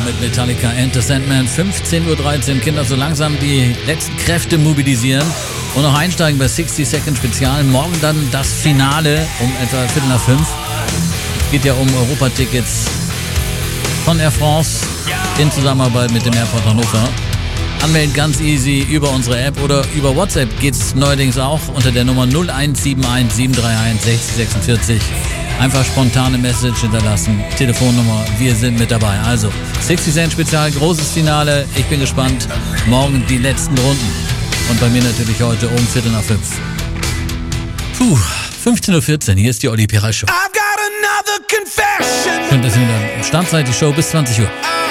mit Metallica and the Sandman. 15:13 Uhr, Kinder, so langsam die letzten Kräfte mobilisieren und noch einsteigen bei 60 Second Spezial. Morgen dann das Finale um etwa 4:45. Es geht ja um Europatickets von Air France in Zusammenarbeit mit dem Airport Hannover. Anmelden ganz easy über unsere App oder über WhatsApp geht's neuerdings auch unter der Nummer 0171 731 6046. Einfach spontane Message hinterlassen, Telefonnummer, wir sind mit dabei. Also 60 Cent Spezial, großes Finale, ich bin gespannt. Morgen die letzten Runden und bei mir natürlich heute um 4:45. Puh, 15:14 Uhr, hier ist die Olli Piral Show. Schön, dass ihr wieder am Start seid, die Show bis 20 Uhr.